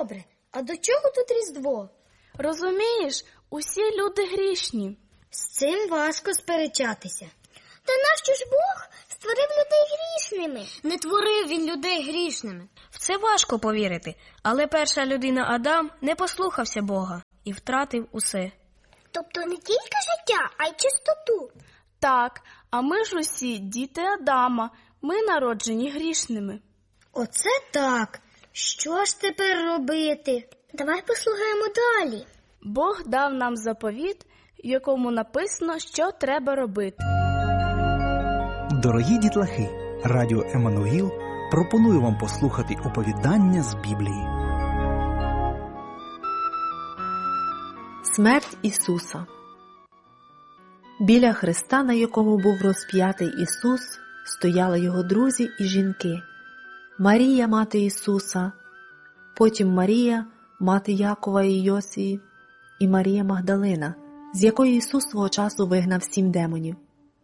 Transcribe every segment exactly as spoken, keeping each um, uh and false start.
добре, а до чого тут Різдво? Розумієш, усі люди грішні. З цим важко сперечатися. Та нащо ж Бог створив людей грішними? Не творив він людей грішними. В це важко повірити, але перша людина Адам не послухався Бога і втратив усе. Тобто не тільки життя, а й чистоту. Так, а ми ж усі діти Адама, ми народжені грішними. Оце так. Що ж тепер робити? Давай послухаємо далі. Бог дав нам заповіт, в якому написано, що треба робити. Дорогі дітлахи, Радіо Еммануїл пропонує вам послухати оповідання з Біблії. Смерть Ісуса. Біля хреста, на якому був розп'ятий Ісус, стояли його друзі і жінки. Марія, мати Ісуса, потім Марія, мати Якова і Йосії, і Марія Магдалина, з якої Ісус свого часу вигнав сім демонів.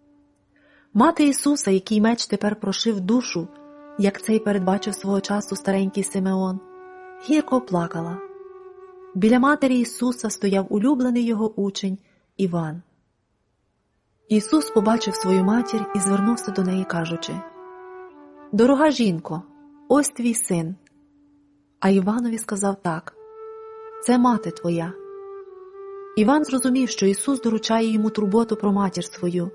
Мати Ісуса, який меч тепер прошив душу, як це й передбачив свого часу старенький Симеон, гірко плакала. Біля матері Ісуса стояв улюблений його учень Іван. Ісус побачив свою матір і звернувся до неї, кажучи: «Дорога жінко, ось твій син». А Іванові сказав так: «Це мати твоя». Іван зрозумів, що Ісус доручає йому турботу про матір свою.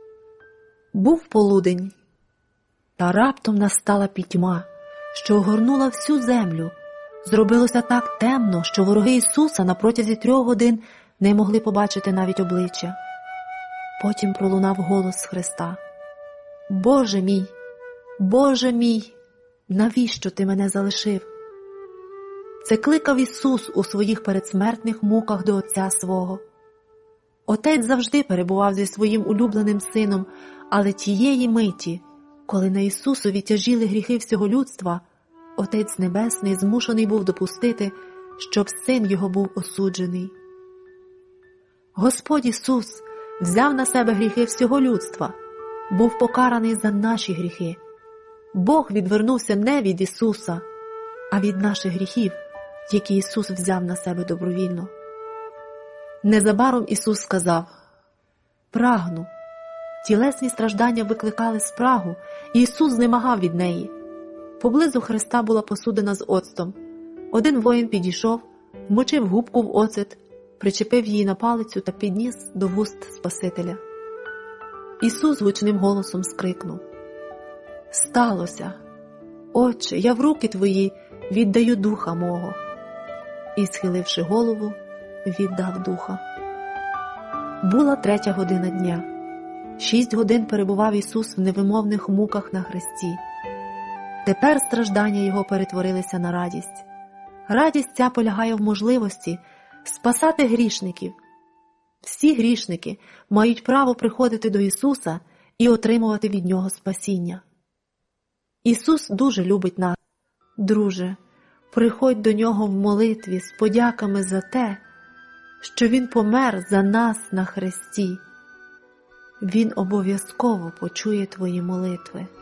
Був полудень, та раптом настала пітьма, що огорнула всю землю. Зробилося так темно, що вороги Ісуса на протязі трьох годин не могли побачити навіть обличчя. Потім пролунав голос з хреста: «Боже мій, Боже мій, навіщо ти мене залишив?» Це кликав Ісус у своїх передсмертних муках до Отця свого. Отець завжди перебував зі своїм улюбленим сином, але тієї миті, коли на Ісусові тяжіли гріхи всього людства, Отець Небесний змушений був допустити, щоб син його був осуджений. Господь Ісус взяв на себе гріхи всього людства, був покараний за наші гріхи. Бог відвернувся не від Ісуса, а від наших гріхів, які Ісус взяв на себе добровільно. Незабаром Ісус сказав: «Прагну». Тілесні страждання викликали спрагу, і Ісус знемагав від неї. Поблизу хреста була посудина з оцтом. Один воїн підійшов, вмочив губку в оцет, причепив її на палицю та підніс до вуст Спасителя. Ісус гучним голосом скрикнув: «Сталося! Отче, я в руки твої віддаю духа мого». І, схиливши голову, віддав духа. Була третя година дня. Шість годин перебував Ісус в невимовних муках на хресті. Тепер страждання Його перетворилися на радість. Радість ця полягає в можливості спасати грішників. Всі грішники мають право приходити до Ісуса і отримувати від Нього спасіння. Ісус дуже любить нас. Друже, приходь до Нього в молитві з подяками за те, що Він помер за нас на хресті. Він обов'язково почує твої молитви.